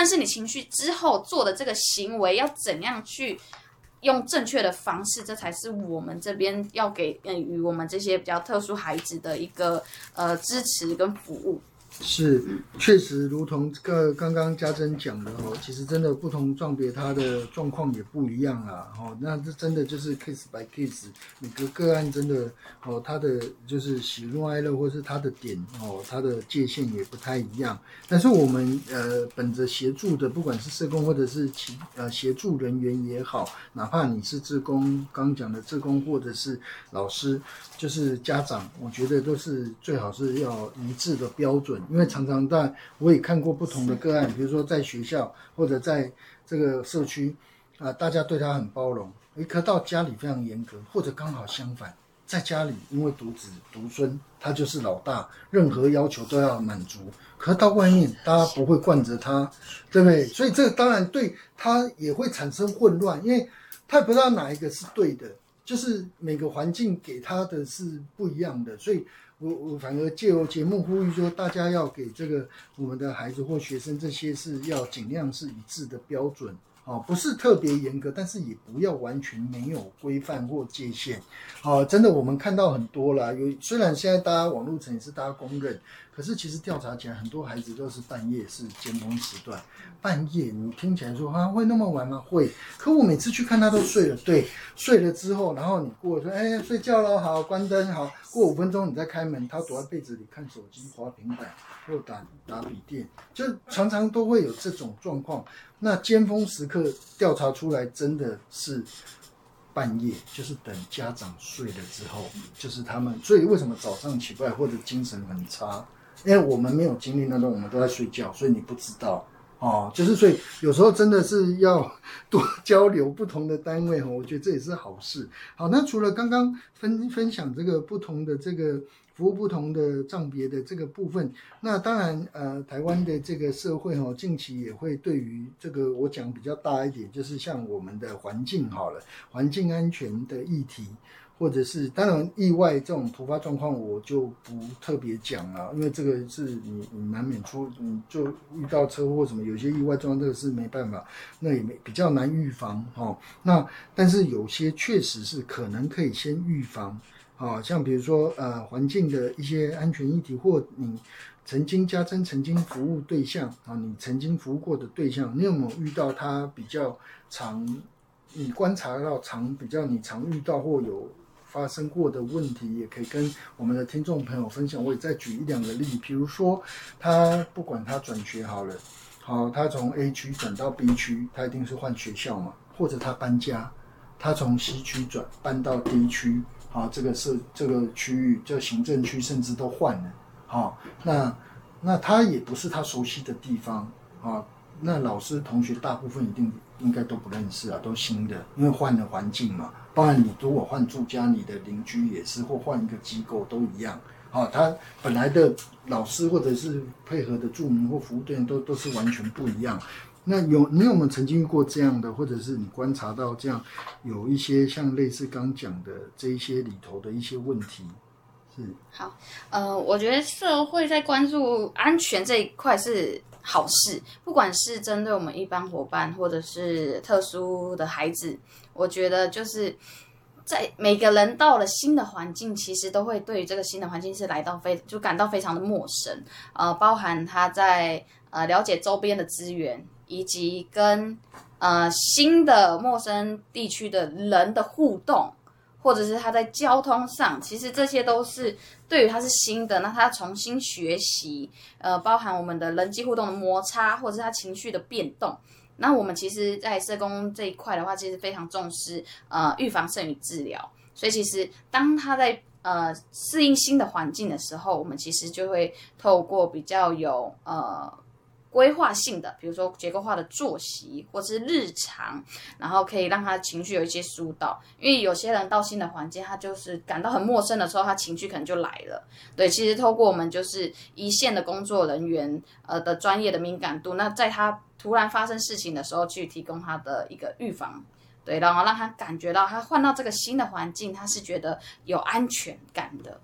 识你情绪之后做的这个行为要怎样去用正确的方式，这才是我们这边要给予我们这些比较特殊孩子的一个支持跟服务。 是，确实如同刚刚家珍讲的哦，其实真的不同状别它的状况也不一样啦哦，那这真的就是 case by case， 每个个案真的哦，它的就是喜怒哀乐或是它的点哦，它的界限也不太一样。但是我们本着协助的，不管是社工或者是协助人员也好，哪怕你是志工，刚讲的志工或者是老师，就是家长，我觉得都是最好是要一致的标准。因为常常我也看过不同的个案，比如说在学校或者在这个社区大家对他很包容，可到家里非常严格，或者刚好相反，在家里因为独子独孙，他就是老大，任何要求都要满足，可是到外面大家不会惯着他，对不对？所以这个当然对他也会产生混乱，因为他也不知道哪一个是对的，就是每个环境给他的是不一样的，所以我反而借由节目呼吁说，大家要给这个我们的孩子或学生这些是要尽量是一致的标准不是特别严格，但是也不要完全没有规范或界限真的我们看到很多啦，虽然现在大家网络层也是大家公认，可是其实调查起来很多孩子都是半夜是尖峰时段，半夜你听起来说会那么晚吗？会，可我每次去看他都睡了，对，睡了之后，然后你过说睡觉咯，好，关灯，好，过5分钟你再开门，他躲在被子里看手机、滑平板或打笔电，就常常都会有这种状况。那尖峰时刻调查出来真的是半夜，就是等家长睡了之后，就是他们，所以为什么早上起不来或者精神很差？因为我们没有经历那种，我们都在睡觉，所以你不知道就是所以有时候真的是要多交流不同的单位我觉得这也是好事。好，那除了刚刚分享这个不同的这个服务不同的障别的这个部分，那当然台湾的这个社会近期也会对于这个我讲比较大一点，就是像我们的环境好了，环境安全的议题。或者是当然意外这种突发状况我就不特别讲了，因为这个是你难免你就遇到车祸什么，有些意外状况这个是没办法，那也比较难预防那但是有些确实是可能可以先预防像比如说环境的一些安全议题，或你家珍曾经服务对象你曾经服务过的对象，你有没有遇到他比较你观察到比较你常遇到或有发生过的问题，也可以跟我们的听众朋友分享。我也再举1-2个例，比如说不管他转学好了，他从 A 区转到 B 区，他一定是换学校嘛，或者他搬家，他从 C 区搬到 D 区这个区域，这个行政区甚至都换了那他也不是他熟悉的地方那老师同学大部分应该都不认识都新的，因为换了环境嘛。当然你如果换住家，你的邻居也是，或换一个机构都一样他本来的老师或者是配合的住民或服务对象都是完全不一样。那你有没有曾经遇过这样的，或者是你观察到这样有一些像类似刚讲的这一些里头的一些问题？ 好，我觉得社会在关注安全这一块是好事，不管是针对我们一般伙伴，或者是特殊的孩子，我觉得就是在每个人到了新的环境，其实都会对于这个新的环境是就感到非常的陌生，包含他在了解周边的资源，以及跟新的陌生地区的人的互动。或者是他在交通上，其实这些都是对于他是新的，那他要重新学习，包含我们的人际互动的摩擦，或者是他情绪的变动。那我们其实，在社工这一块的话，其实非常重视预防胜于治疗。所以其实当他在适应新的环境的时候，我们其实就会透过比较有规划性的，比如说结构化的作息或是日常，然后可以让他情绪有一些疏导。因为有些人到新的环境，他就是感到很陌生的时候，他情绪可能就来了。对，其实透过我们就是一线的工作人员的专业的敏感度，那在他突然发生事情的时候，去提供他的一个预防。对，然后让他感觉到他换到这个新的环境，他是觉得有安全感的。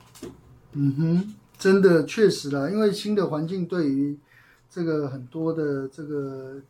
真的确实啦，因为新的环境对于这个很多的这个